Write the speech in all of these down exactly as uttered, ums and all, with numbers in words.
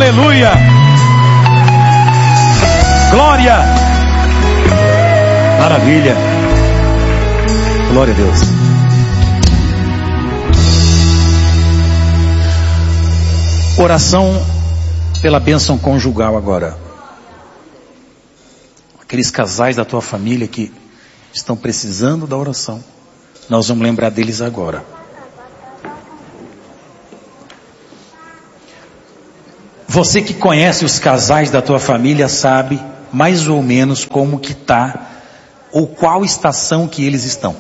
Aleluia. Glória. Maravilha. Glória a Deus. Oração pela bênção conjugal agora. Aqueles casais da tua família que estão precisando da oração, nós vamos lembrar deles agora. Você que conhece os casais da tua família sabe mais ou menos como que tá, ou qual estação que eles estão.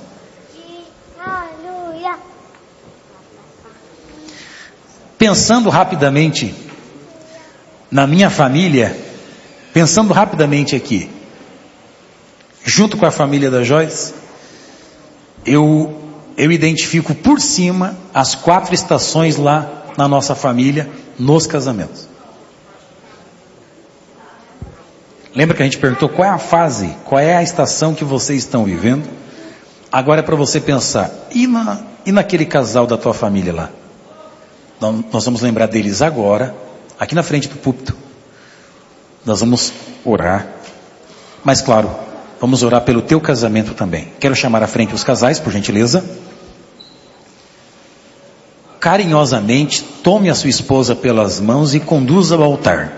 Pensando rapidamente na minha família, pensando rapidamente aqui, junto com a família da Joyce, eu, eu identifico por cima as quatro estações lá na nossa família, nos casamentos. Lembra que a gente perguntou qual é a fase, qual é a estação que vocês estão vivendo? Agora é para você pensar, e, na, e naquele casal da tua família lá? Nós vamos lembrar deles agora, aqui na frente do púlpito. Nós vamos orar, mas claro, vamos orar pelo teu casamento também. Quero chamar à frente os casais, por gentileza. Carinhosamente, tome a sua esposa pelas mãos e conduza ao altar.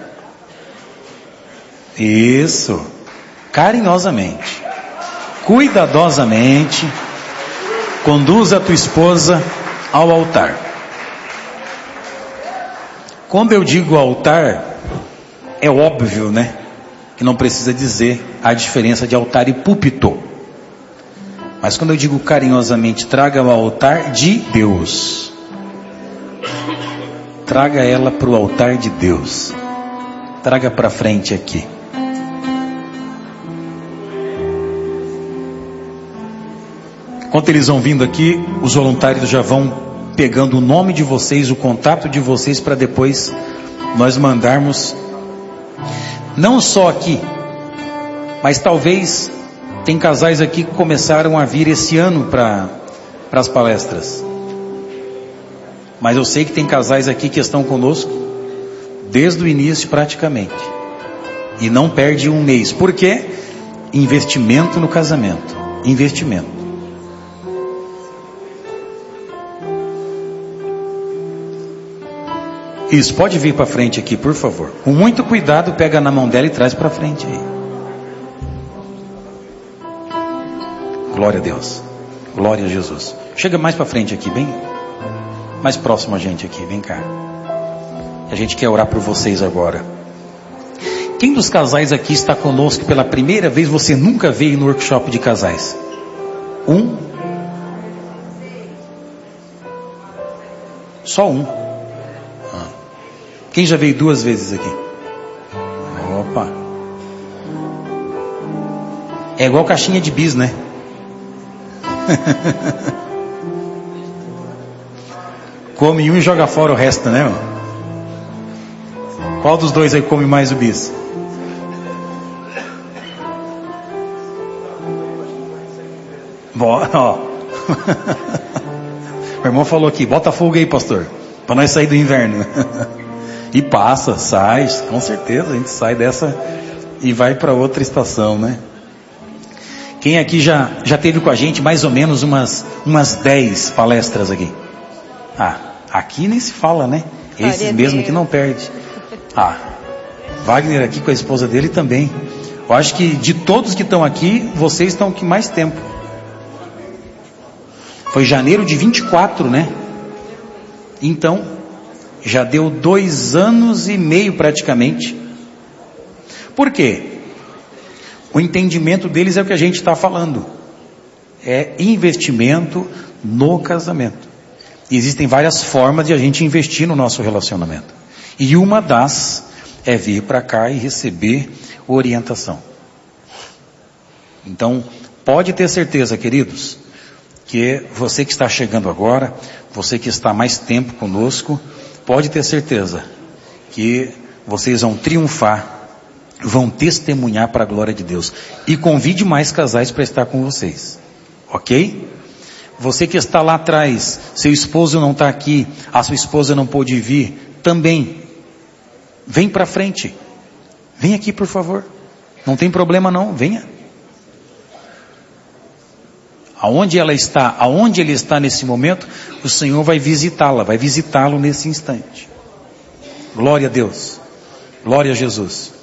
Isso, carinhosamente, cuidadosamente, conduza a tua esposa ao altar. Quando eu digo altar, é óbvio, né? Que não precisa dizer a diferença de altar e púlpito. Mas quando eu digo carinhosamente, traga ao altar de Deus. Traga ela para o altar de Deus. Traga para frente aqui. Enquanto eles vão vindo aqui, os voluntários já vão pegando o nome de vocês, o contato de vocês, para depois nós mandarmos, não só aqui, mas talvez tem casais aqui que começaram a vir esse ano para para as palestras. Mas eu sei que tem casais aqui que estão conosco desde o início praticamente. E não perde um mês. Por quê? Investimento no casamento. Investimento. Isso, pode vir para frente aqui, por favor. Com muito cuidado, pega na mão dela e traz para frente aí. Glória a Deus. Glória a Jesus. Chega mais para frente aqui, bem mais próximo a gente aqui, vem cá. A gente quer orar por vocês agora. Quem dos casais aqui está conosco pela primeira vez? Você nunca veio no workshop de casais? Um? Só um. Ah. Quem já veio duas vezes aqui? Opa. É igual caixinha de bis, né? Come um e joga fora o resto, né, mano? Qual dos dois aí come mais o bis? Bom, ó. Meu irmão falou aqui, bota fogo aí, pastor, para nós sair do inverno. E passa, sai, com certeza a gente sai dessa e vai para outra estação, né? Quem aqui já, já teve com a gente mais ou menos umas, umas dez palestras aqui? Ah, aqui nem se fala, né? Esse mesmo que não perde. Ah, Wagner aqui com a esposa dele também. Eu acho que de todos que estão aqui, vocês estão aqui mais tempo. Foi janeiro de vinte e quatro, né? Então, já deu dois anos e meio praticamente. Por quê? O entendimento deles é o que a gente está falando. É investimento no casamento. E existem várias formas de a gente investir no nosso relacionamento. E uma das é vir para cá e receber orientação. Então, pode ter certeza, queridos, que você que está chegando agora, você que está mais tempo conosco, pode ter certeza que vocês vão triunfar, vão testemunhar para a glória de Deus. E convide mais casais para estar com vocês. Ok? Você que está lá atrás, seu esposo não está aqui, a sua esposa não pôde vir, também Vem para frente. Vem aqui, por favor. Não tem problema não, venha. Aonde ela está, aonde ele está nesse momento, o Senhor vai visitá-la, vai visitá-lo nesse instante. Glória a Deus. Glória a Jesus.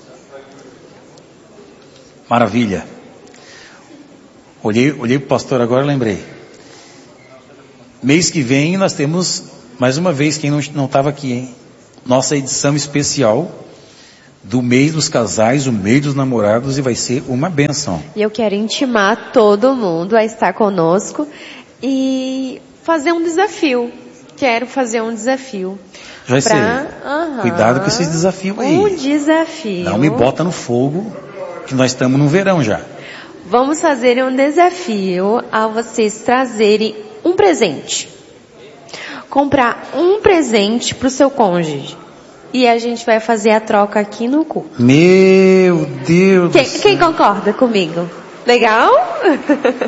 Maravilha. Olhei, olhei para o pastor agora, lembrei. Mês que vem nós temos, mais uma vez, quem não estava aqui, hein? Nossa edição especial do mês dos casais, o mês dos namorados, e vai ser uma bênção. E eu quero intimar todo mundo a estar conosco e fazer um desafio. Quero fazer um desafio. Já sei. Uhum. Cuidado com esses desafios aí. Um desafio. Não me bota no fogo, que nós estamos no verão já. Vamos fazer um desafio a vocês trazerem um presente. Comprar um presente para o seu cônjuge. E a gente vai fazer a troca aqui no culto. Meu Deus quem, do céu. Quem concorda comigo? Legal?